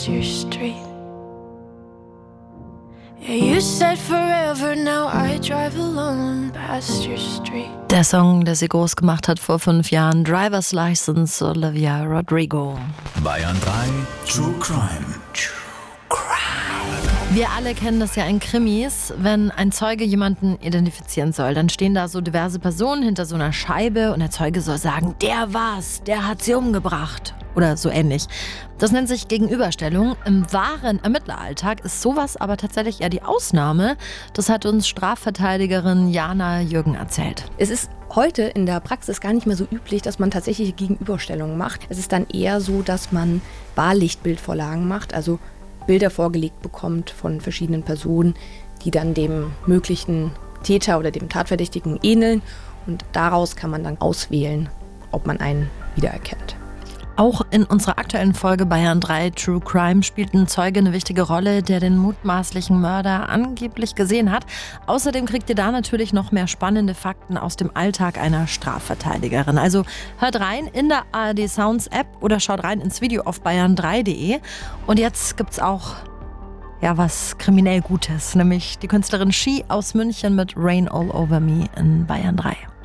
your street. Yeah, you said forever, now I drive alone past your street. Der Song, der sie groß gemacht hat vor 5 Jahren, Driver's License, Olivia Rodrigo. Bayern 3 True Crime. Wir alle kennen das ja in Krimis, wenn ein Zeuge jemanden identifizieren soll, dann stehen da so diverse Personen hinter so einer Scheibe und der Zeuge soll sagen, der war's, der hat sie umgebracht oder so ähnlich. Das nennt sich Gegenüberstellung. Im wahren Ermittleralltag ist sowas aber tatsächlich eher die Ausnahme. Das hat uns Strafverteidigerin Jana Jürgen erzählt. Es ist heute in der Praxis gar nicht mehr so üblich, dass man tatsächliche Gegenüberstellungen macht. Es ist dann eher so, dass man Wahrlichtbildvorlagen macht, also Bilder vorgelegt bekommt von verschiedenen Personen, die dann dem möglichen Täter oder dem Tatverdächtigen ähneln. Und daraus kann man dann auswählen, ob man einen wiedererkennt. Auch in unserer aktuellen Folge Bayern 3 True Crime spielt ein Zeuge eine wichtige Rolle, der den mutmaßlichen Mörder angeblich gesehen hat. Außerdem kriegt ihr da natürlich noch mehr spannende Fakten aus dem Alltag einer Strafverteidigerin. Also hört rein in der ARD Sounds App oder schaut rein ins Video auf bayern3.de. Und jetzt gibt's auch was kriminell Gutes, nämlich die Künstlerin She aus München mit Rain All Over Me in Bayern 3.